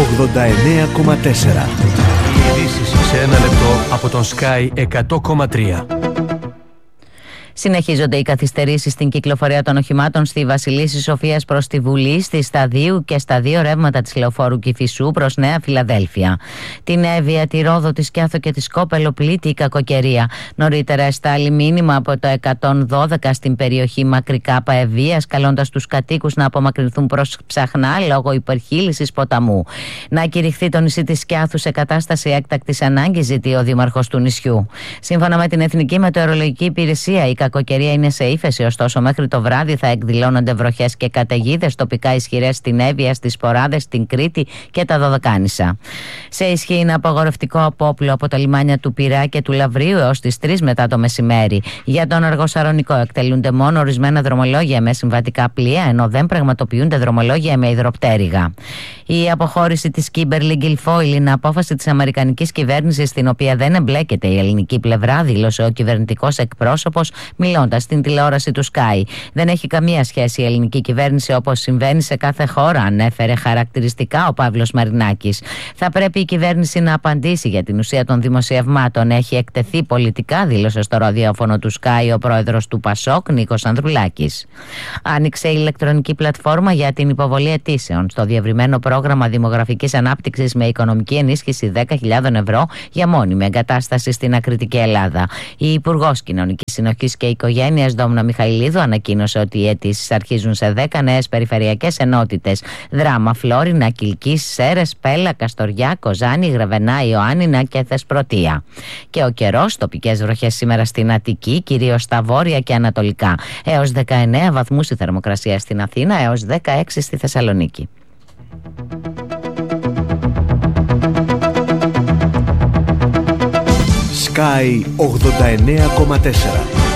Ειδήσεις σε ένα λεπτό από τον Sky 100,3. Συνεχίζονται οι καθυστερήσεις στην κυκλοφορία των οχημάτων στη Βασιλίσσης Σοφίας προς τη Βουλή, στη Σταδίου και στα δύο ρεύματα της Λεωφόρου Κηφισού προς Νέα Φιλαδέλφια. Την Εύβοια, τη Ρόδο, τη Σκιάθο και τη Σκόπελο πλήττει η κακοκαιρία. Νωρίτερα εστάλει μήνυμα από το 112 στην περιοχή Μακρικάπα Ευβοίας, καλώντας τους κατοίκους να απομακρυνθούν προς Ψαχνά λόγω υπερχείλησης ποταμού. Να κηρυχθεί το νησί της Σκιάθου σε κατάσταση έκτακτης ανάγκης, ζητεί ο δήμαρχος του νησιού. Σύμφωνα με την Εθνική Μετεωρολογική Υπηρεσία, η κακοκαιρία είναι σε ύφεση, ωστόσο μέχρι το βράδυ θα εκδηλώνονται βροχές και καταιγίδες τοπικά ισχυρές στην Εύβοια, στις Ποράδες, στην Κρήτη και τα Δωδεκάνησα. Σε ισχύ είναι απαγορευτικό απόπλο από τα λιμάνια του Πειραιά και του Λαυρίου έως τις 3 μετά το μεσημέρι. Για τον Αργοσαρονικό εκτελούνται μόνο ορισμένα δρομολόγια με συμβατικά πλοία, ενώ δεν πραγματοποιούνται δρομολόγια με υδροπτέρυγα. Η αποχώρηση της Kimberly Guilfoyle είναι απόφαση της αμερικανικής κυβέρνησης, στην οποία δεν εμπλέκεται η ελληνική πλευρά, δήλωσε ο κυβερνητικός εκπρόσωπος, μιλώντας στην τηλεόραση του Sky. Δεν έχει καμία σχέση η ελληνική κυβέρνηση, όπως συμβαίνει σε κάθε χώρα, ανέφερε χαρακτηριστικά ο Παύλος Μαρινάκης. Θα πρέπει η κυβέρνηση να απαντήσει για την ουσία των δημοσιευμάτων. Έχει εκτεθεί πολιτικά, δήλωσε στο ραδιόφωνο του Sky ο πρόεδρος του Πασόκ, Νίκος Ανδρουλάκης. Άνοιξε η ηλεκτρονική πλατφόρμα για την υποβολή αιτήσεων στο διευρυμένο πρόγραμμα δημογραφικής ανάπτυξης με οικονομική ενίσχυση 10.000 ευρώ για μόνιμη εγκατάσταση στην Ακριτική Ελλάδα. Η Υπουργός Κοινωνικής Συνοχής και Οικογένειας Δόμνα Μιχαηλίδου ανακοίνωσε ότι οι αιτήσεις αρχίζουν σε 10 νέες περιφερειακές ενότητες: Δράμα, Φλόρινα, Κιλκής, Σέρες, Πέλα, Καστοριά, Κοζάνη, Γραβενά, Ιωάννινα και Θεσπρωτεία. Και ο καιρός, τοπικές βροχές σήμερα στην Αττική, κυρίως στα βόρεια και ανατολικά. Έως 19 βαθμούς η θερμοκρασία στην Αθήνα, έως 16 στη Θεσσαλονίκη. Sky 89,4.